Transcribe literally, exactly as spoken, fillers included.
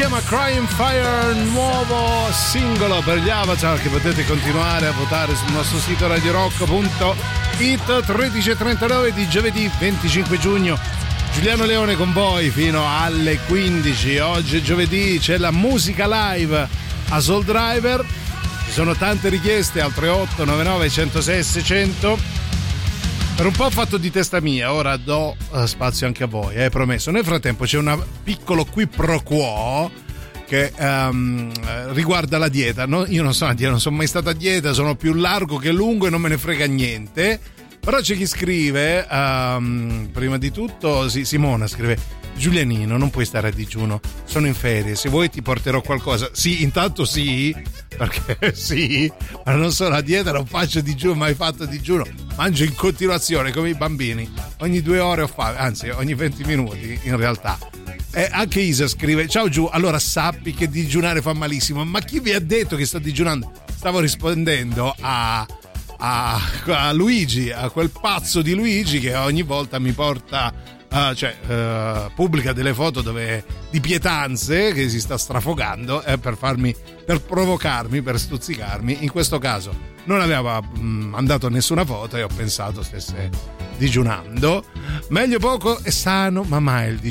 chiama Crying Fire, nuovo singolo per gli Avatar, che potete continuare a votare sul nostro sito radio rock punto it. Tredici e trentanove di giovedì venticinque giugno. Giuliano Leone con voi fino alle quindici. Oggi è giovedì, c'è la musica live a Soul Driver. Ci sono tante richieste al tre otto nove nove uno zero sei sei zero zero. Per un po' ho fatto di testa mia, ora do uh, spazio anche a voi, eh, promesso. Nel frattempo c'è un piccolo qui pro quo che um, riguarda la dieta. No, io non sono a dieta, non sono mai stato a dieta, sono più largo che lungo e non me ne frega niente. Però c'è chi scrive, um, prima di tutto, sì, Simona scrive: Giulianino, non puoi stare a digiuno, sono in ferie, se vuoi ti porterò qualcosa. Sì, intanto sì, perché sì, ma non sono a dieta, non faccio digiuno, mai fatto digiuno, mangio in continuazione come i bambini, ogni due ore ho fame, anzi ogni venti minuti in realtà. E anche Isa scrive: ciao Giù, allora sappi che digiunare fa malissimo, ma chi vi ha detto che sto digiunando? Stavo rispondendo a... A, a Luigi, a quel pazzo di Luigi che ogni volta mi porta, uh, cioè uh, pubblica delle foto dove, di pietanze che si sta strafogando eh, per farmi, per provocarmi, per stuzzicarmi. In questo caso non aveva mh, mandato nessuna foto e ho pensato stesse digiunando. Meglio poco e sano, ma mai il